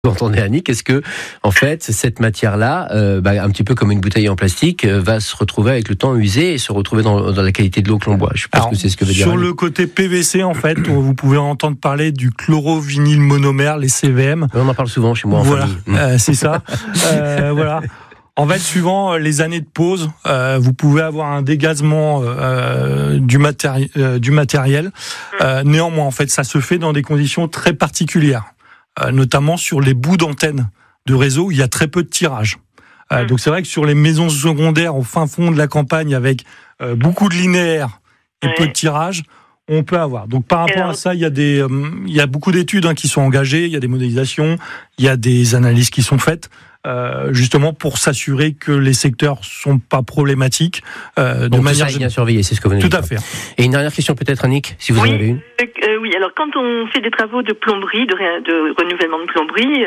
Vous entendez Annick, est-ce que, en fait, cette matière-là, un petit peu comme une bouteille en plastique, va se retrouver avec le temps usée et se retrouver dans la qualité de l'eau que l'on boit? Je pense que c'est ce que veut dire Sur Annick. le côté PVC, en fait, vous pouvez entendre parler du chlorovinyl monomère, les CVM. On en parle souvent chez moi en Voilà, famille. c'est ça. Voilà. En fait, suivant les années de pause, vous pouvez avoir un dégazement du matériel. Néanmoins, en fait, ça se fait dans des conditions très particulières, notamment sur les bouts d'antenne de réseau où il y a très peu de tirage. Donc c'est vrai que sur les maisons secondaires au fin fond de la campagne avec beaucoup de linéaires et peu de tirage, on peut avoir. Donc par rapport à ça, il y a beaucoup d'études qui sont engagées, il y a des modélisations, il y a des analyses qui sont faites. Justement pour s'assurer que les secteurs sont pas problématiques de manière bien surveillé, c'est ce que vous venez de dire. Tout à fait. Et une dernière question peut-être, Annick, si vous en avez une. Oui, alors quand on fait des travaux de plomberie, de renouvellement de plomberie,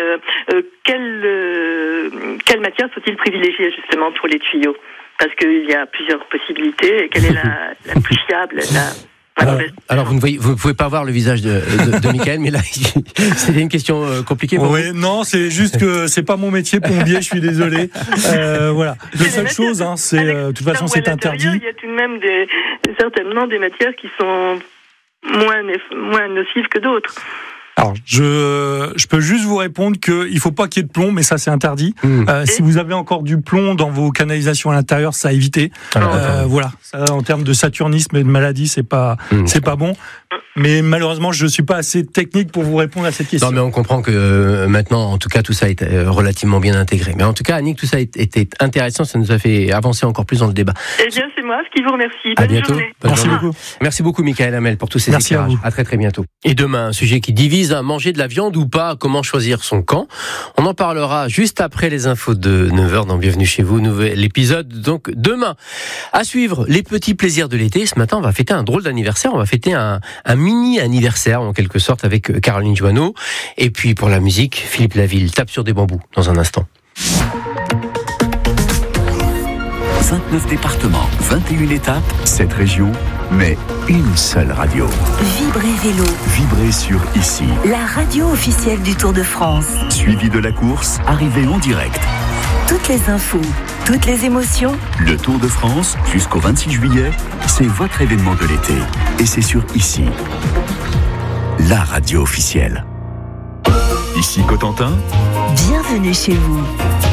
quelle matière faut-il privilégier justement pour les tuyaux? Parce qu'il y a plusieurs possibilités. Quelle est la plus fiable, Alors vous ne pouvez pas voir le visage de Michael, mais là c'était une question compliquée pour vous. Non, c'est juste que c'est pas mon métier plombier, je suis désolé. Voilà. La seule chose, c'est de toute façon c'est interdit. Il y a tout de même certainement des matières qui sont moins nocives que d'autres. Alors, je peux juste vous répondre qu'il faut pas qu'il y ait de plomb, mais ça c'est interdit. Si vous avez encore du plomb dans vos canalisations à l'intérieur, ça à éviter. Voilà, ça, en termes de saturnisme et de maladie, c'est pas bon. Mais malheureusement, je suis pas assez technique pour vous répondre à cette question. Non, mais on comprend que maintenant, en tout cas, tout ça est relativement bien intégré. Mais en tout cas, Annick, tout ça était intéressant. Ça nous a fait avancer encore plus dans le débat. Eh bien, c'est moi qui vous remercie. À bientôt. Merci beaucoup. Merci beaucoup, Michael Hamel, pour tous ces éclairages. À très très bientôt. Et demain, un sujet qui divise, manger de la viande ou pas, comment choisir son camp. On en parlera juste après les infos de 9h dans Bienvenue chez vous, nouvel épisode. Donc, demain, à suivre les petits plaisirs de l'été. Ce matin, on va fêter un drôle d'anniversaire. On va fêter un mini-anniversaire, en quelque sorte, avec Caroline Joanneau. Et puis, pour la musique, Philippe Laville tape sur des bambous dans un instant. 29 départements, 21 étapes, 7 régions, mais une seule radio. Vibrez Vélo. Vibrez sur ici. La radio officielle du Tour de France. Suivi de la course, arrivée en direct. Toutes les infos, toutes les émotions. Le Tour de France, jusqu'au 26 juillet, c'est votre événement de l'été. Et c'est sur ici. La radio officielle. Ici Cotentin. Bienvenue chez vous.